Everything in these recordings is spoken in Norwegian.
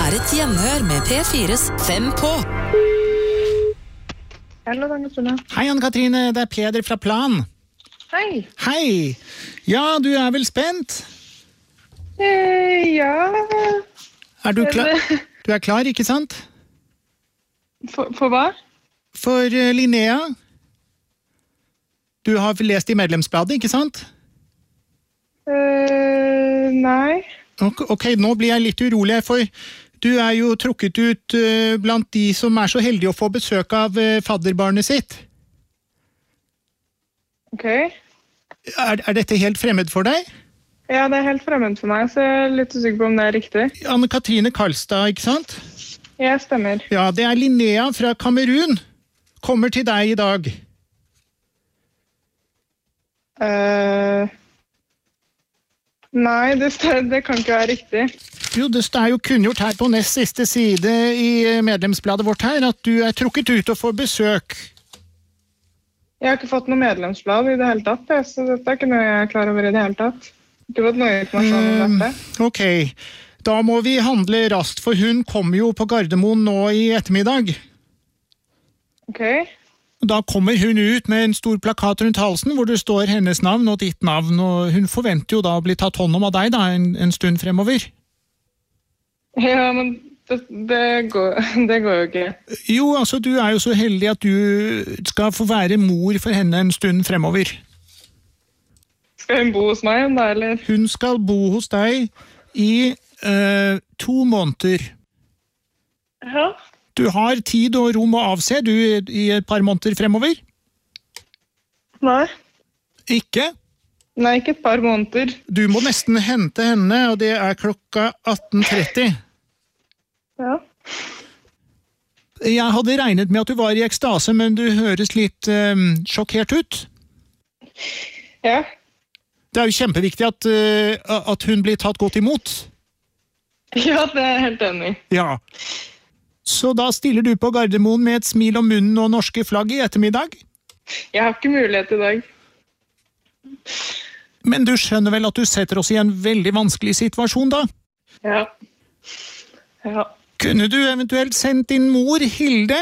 et gjenhør med P4s 5 på. Hallo, Anne-Katrine. Hei, Anne-Katrine. Det er Peder fra Plan. Hei. Hei. Ja, du er vel spent? Ja. Er du klar? Du er klar, ikke sant? For hva? For Linnea. Du har lest i medlemsbladet, ikke sant? Nei. Ok, nå blir jeg litt urolig, for du er jo trukket ut blant de som er så heldige å få besøk av fadderbarnet sitt. Ok. Er dette helt fremmed for deg? Ja, det er helt fremmed for meg, så jeg er litt usikker på om det er riktig. Anne-Katrine Karlstad, ikke sant? Ja, stemmer. Ja, det er Linnea fra Kamerun. Kommer til deg i dag. Nei, det kan ikke være riktig. Jo, det er jo kunngjort her på nest siste side i medlemsbladet vårt her, at du er trukket ut og får besøk. Jeg har ikke fått noe medlemsblad i det hele tatt, så dette er ikke noe jeg er klar over i det hele tatt. Ikke fått noe informasjon om dette. Ok, da må vi handle raskt, for hun kommer jo på Gardermoen nå i ettermiddag. Ok. Da kommer hun ut med en stor plakat rundt halsen, hvor det står hennes navn og ditt navn, og hun forventer jo da å bli tatt hånd om av deg da, en stund fremover. Ja, men det går jo ikke. Jo, altså du er jo så heldig at du skal få være mor for henne en stund fremover. Skal hun bo hos meg da, eller? Hun skal bo hos deg i 2 måneder. Ja. Du har tid og rom å avse du i et par måneder fremover? Nei. Ikke? Nei, ikke et par måneder. Du må nesten hente henne, og det er klokka 18:30. Ja. Jeg hadde regnet med at du var i ekstase, men du høres litt sjokkert ut. Ja. Det er jo kjempeviktig at hun blir tatt godt imot. Ja, det er jeg helt enig i. Ja. Så da stiller du på Gardermoen med et smil om munnen og norske flagg i ettermiddag? Jeg har ikke mulighet i dag. Men du skjønner vel at du setter oss i en veldig vanskelig situasjon da? Ja. Ja. Kunne du eventuelt sendt din mor, Hilde?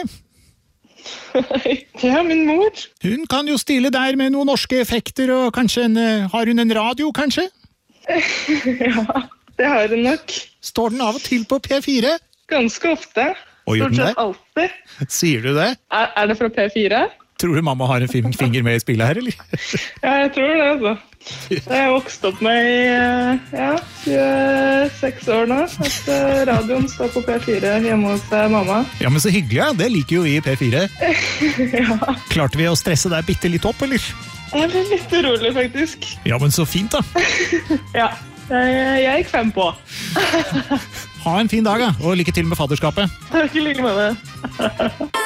Ja, min mor. Hun kan jo stille der med noen norske effekter, og kanskje har hun en radio, kanskje? Ja, det har hun nok. Står den av og til på P4? Ganske ofte. Og gjør den det? Stort sett alltid. Sier du det? Er det fra P4? Tror du mamma har en finger med i spillet her, eller? Ja, jeg tror det, altså. Jeg har vokst opp med i 26 år nå, at radioen står på P4 hjemme hos mamma. Ja, men så hyggelig, ja. Det liker jo i P4. Ja. Klarte vi å stresse deg bitte litt opp, eller? Jeg ble litt urolig, faktisk. Ja, men så fint da. Ja, jeg gikk 5 på. Ha en fin dag, ja, og lykke til med fadderskapet. Takk i like måte.